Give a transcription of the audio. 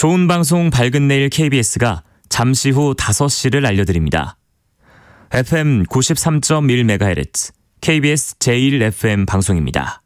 좋은 방송 밝은 내일 KBS가 잠시 후 5시를 알려드립니다. FM 93.1MHz KBS 제1FM 방송입니다.